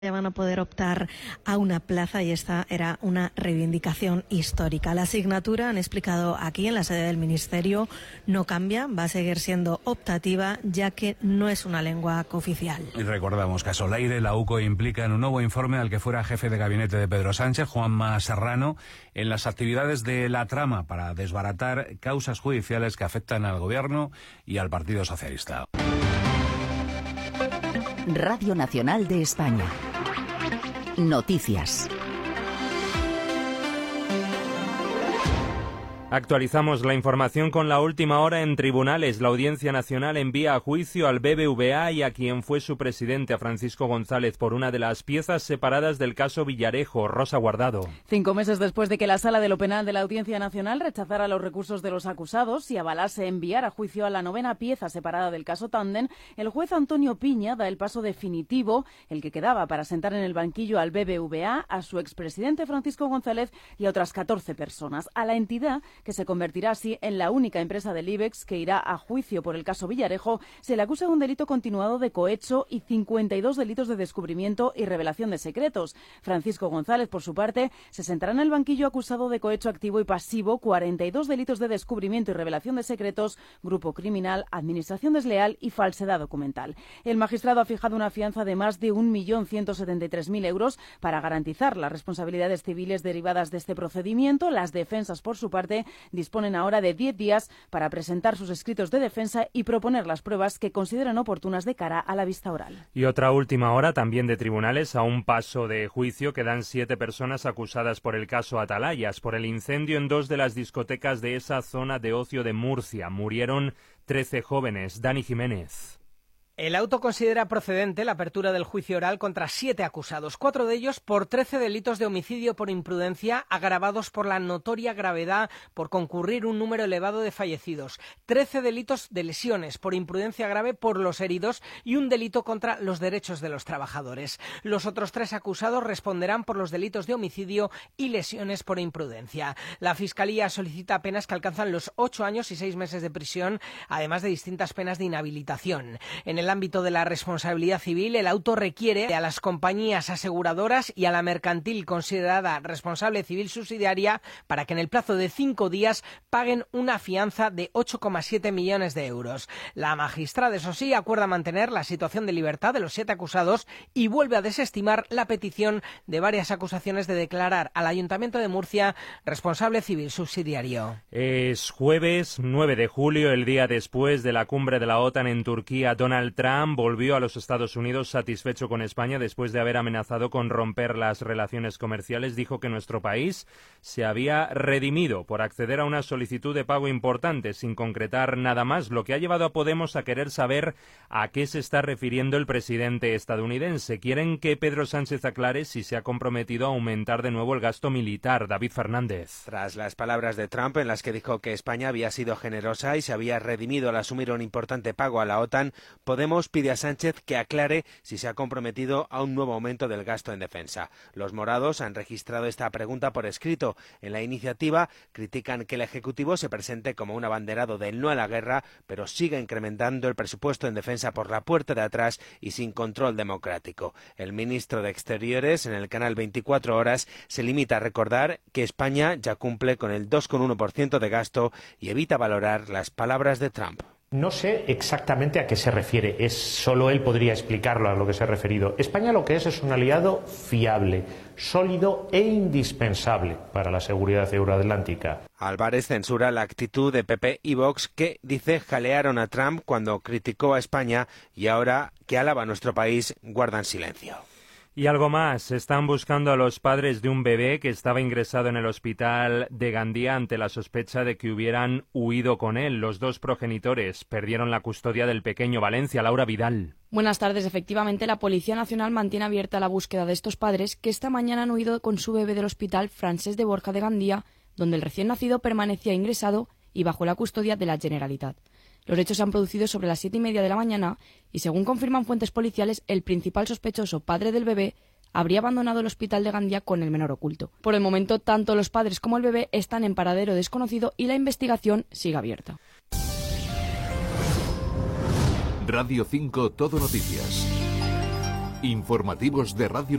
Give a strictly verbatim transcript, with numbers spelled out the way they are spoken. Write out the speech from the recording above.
Ya van a poder optar a una plaza y esta era una reivindicación histórica. La asignatura, han explicado aquí en la sede del Ministerio, no cambia, va a seguir siendo optativa ya que no es una lengua cooficial. Y recordamos que a Solaire la U C O implica en un nuevo informe al que fuera jefe de gabinete de Pedro Sánchez, Juanma Serrano, en las actividades de la trama para desbaratar causas judiciales que afectan al Gobierno y al Partido Socialista. Radio Nacional de España. Noticias. Actualizamos la información con la última hora en tribunales. La Audiencia Nacional envía a juicio al B B V A y a quien fue su presidente, a Francisco González, por una de las piezas separadas del caso Villarejo. Rosa Guardado. Cinco meses después de que la Sala de lo Penal de la Audiencia Nacional rechazara los recursos de los acusados y avalase enviar a juicio a la novena pieza separada del caso Tandem, el juez Antonio Piña da el paso definitivo, el que quedaba para sentar en el banquillo al B B V A, a su expresidente Francisco González y a otras catorce personas. A la entidad, que se convertirá así en la única empresa del IBEX que irá a juicio por el caso Villarejo, se le acusa de un delito continuado de cohecho y cincuenta y dos delitos de descubrimiento y revelación de secretos. Francisco González, por su parte, se sentará en el banquillo acusado de cohecho activo y pasivo, cuarenta y dos delitos de descubrimiento y revelación de secretos, grupo criminal, administración desleal y falsedad documental. El magistrado ha fijado una fianza de más de un millón ciento setenta y tres mil euros para garantizar las responsabilidades civiles derivadas de este procedimiento. Las defensas, por su parte, disponen ahora de diez días para presentar sus escritos de defensa y proponer las pruebas que consideran oportunas de cara a la vista oral. Y otra última hora también de tribunales. A un paso de juicio quedan siete personas acusadas por el caso Atalayas, por el incendio en dos de las discotecas de esa zona de ocio de Murcia. Murieron trece jóvenes. Dani Jiménez. El auto considera procedente la apertura del juicio oral contra siete acusados, cuatro de ellos por trece delitos de homicidio por imprudencia agravados por la notoria gravedad por concurrir un número elevado de fallecidos, trece delitos de lesiones por imprudencia grave por los heridos y un delito contra los derechos de los trabajadores. Los otros tres acusados responderán por los delitos de homicidio y lesiones por imprudencia. La Fiscalía solicita penas que alcanzan los ocho años y seis meses de prisión, además de distintas penas de inhabilitación. En el ámbito de la responsabilidad civil, el auto requiere a las compañías aseguradoras y a la mercantil considerada responsable civil subsidiaria para que en el plazo de cinco días paguen una fianza de ocho coma siete millones de euros. La magistrada, eso sí, acuerda mantener la situación de libertad de los siete acusados y vuelve a desestimar la petición de varias acusaciones de declarar al Ayuntamiento de Murcia responsable civil subsidiario. Es jueves nueve de julio, el día después de la cumbre de la OTAN en Turquía. Donald Trump volvió a los Estados Unidos satisfecho con España después de haber amenazado con romper las relaciones comerciales. Dijo que nuestro país se había redimido por acceder a una solicitud de pago importante, sin concretar nada más, lo que ha llevado a Podemos a querer saber a qué se está refiriendo el presidente estadounidense. Quieren que Pedro Sánchez aclare si se ha comprometido a aumentar de nuevo el gasto militar. David Fernández. Tras las palabras de Trump en las que dijo que España había sido generosa y se había redimido al asumir un importante pago a la OTAN, Podemos pide a Sánchez que aclare si se ha comprometido a un nuevo aumento del gasto en defensa. Los morados han registrado esta pregunta por escrito. En la iniciativa critican que el Ejecutivo se presente como un abanderado del no a la guerra, pero siga incrementando el presupuesto en defensa por la puerta de atrás y sin control democrático. El ministro de Exteriores, en el canal veinticuatro horas, se limita a recordar que España ya cumple con el dos coma uno por ciento de gasto y evita valorar las palabras de Trump. No sé exactamente a qué se refiere, es solo él podría explicarlo a lo que se ha referido. España lo que es es un aliado fiable, sólido e indispensable para la seguridad euroatlántica. Álvarez censura la actitud de P P y Vox que, dice, jalearon a Trump cuando criticó a España y ahora que alaba a nuestro país guardan silencio. Y algo más, están buscando a los padres de un bebé que estaba ingresado en el hospital de Gandía ante la sospecha de que hubieran huido con él. Los dos progenitores perdieron la custodia del pequeño. Valencia, Laura Vidal. Buenas tardes. Efectivamente, la Policía Nacional mantiene abierta la búsqueda de estos padres que esta mañana han huido con su bebé del hospital Francesc de Borja de Gandía, donde el recién nacido permanecía ingresado y bajo la custodia de la Generalitat. Los hechos se han producido sobre las siete y media de la mañana y, según confirman fuentes policiales, el principal sospechoso, padre del bebé, habría abandonado el hospital de Gandía con el menor oculto. Por el momento, tanto los padres como el bebé están en paradero desconocido y la investigación sigue abierta. Radio cinco Todo Noticias. Informativos de Radio